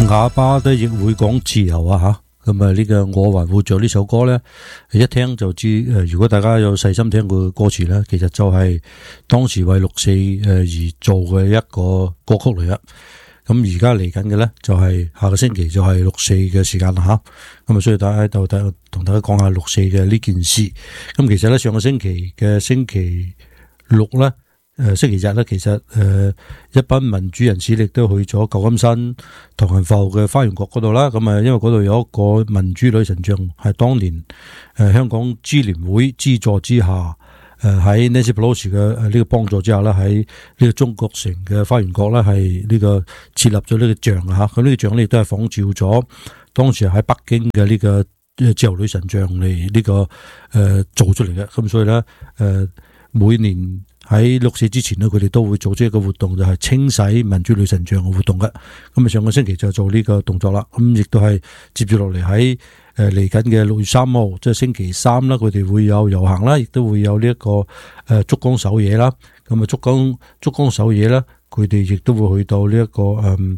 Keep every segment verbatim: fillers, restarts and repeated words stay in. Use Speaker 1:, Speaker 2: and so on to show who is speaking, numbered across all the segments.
Speaker 1: 啞巴都亦會講自由啊吓，咁啊呢個我還活着呢首歌咧，一聽就知誒，如果大家有細心聽過歌詞咧，其實就係當時為六四誒而做嘅一個歌曲嚟嘅。咁而家嚟緊嘅咧，就係下個星期就係六四嘅時間啦吓，咁啊所以大家喺度同大家講下六四嘅呢件事。咁其實咧上個星期嘅星期六咧。誒，星期日咧，其實誒、呃、一班民主人士亦都去咗舊金山唐人埠嘅花園國嗰度啦。咁啊，因為嗰度有一個民主女神像，係當年誒、呃、香港支聯會資助之下，誒、呃、喺 Nancy Pelosi 嘅誒呢個幫助之下咧，喺呢個中國城嘅花園國咧係呢個設立咗呢個像啊吓。咁呢個像咧亦都係仿照咗當時喺北京嘅呢個自由女神像嚟呢、這個誒、呃、做出嚟嘅。咁所以咧誒、呃、每年。喺六四之前呢，佢哋都會做出一個活動，就係、是、清洗民主女神像嘅活動嘅。咁啊，上個星期就做呢個動作啦。咁亦都係接住落嚟喺誒嚟緊嘅六月三號，即係星期三啦，佢哋會有遊行啦，亦都會有呢一個誒燭光守夜啦。咁啊，燭光燭光守夜啦，佢哋亦都會去到呢、這、一個誒誒。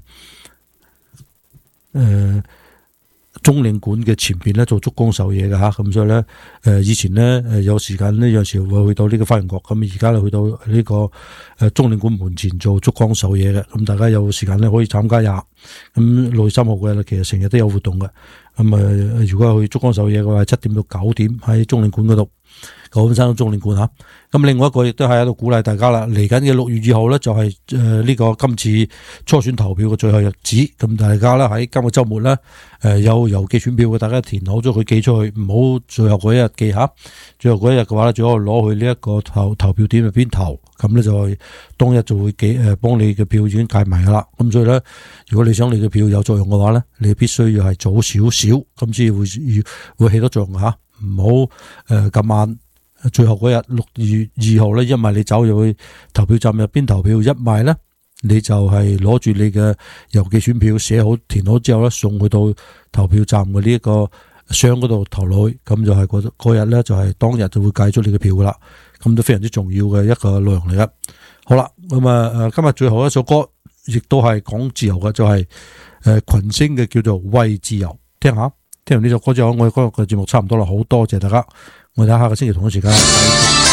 Speaker 1: 呃呃中領館嘅前邊咧做燭光守夜嘅吓，咁所以咧誒以前咧誒有時間呢，有時會去到呢個花園國，咁而家咧去到呢個誒中領館門前做燭光守夜嘅，咁大家有時間咧可以參加下。咁六月三號嘅其實成日都有活動嘅，咁啊如果去燭光守夜嘅話，七點到九點喺中領館嗰度，舊金山中領館吓。咁另外一個亦都係喺度鼓勵大家啦，嚟緊嘅六月二號咧就係誒呢個今次初選投票嘅最後日子，咁大家咧喺今個周末咧誒有郵寄選票嘅，大家填好咗佢寄出去，唔好最後嗰一日寄吓。最後嗰一日嘅話咧，最好攞去呢一個投投票點入邊投，咁咧就係當日就會寄誒幫你嘅票已經計埋噶啦。咁所以咧，如果你想你嘅票有作用嘅話咧，你必須要係早少少，咁先會會起到作用吓，唔好誒咁晚。最後嗰日六月二號咧，一係你走入去投票站入邊投票，一係咧你就係攞住你嘅郵寄選票寫好填好之後咧，送去到投票站嘅呢一個箱嗰度投落去，咁就係嗰嗰日咧就係當日就會計出你嘅票噶啦，咁都非常之重要嘅一個內容嚟噶。好啦，咁啊誒今日最後一首歌亦都係講自由嘅，就係誒群星嘅叫做為自由，聽下。聽完呢首歌之後，我哋今日嘅節目差唔多啦，好多謝大家。我哋下個星期同一時間。